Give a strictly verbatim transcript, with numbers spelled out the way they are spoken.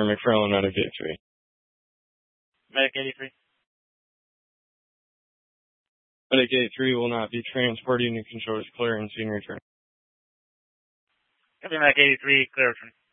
McFarland out of Gate three. Medic eighty-three. Medic eighty-three will not be transporting. You control is clear and soon return. Copy, Medic eighty-three, clear return.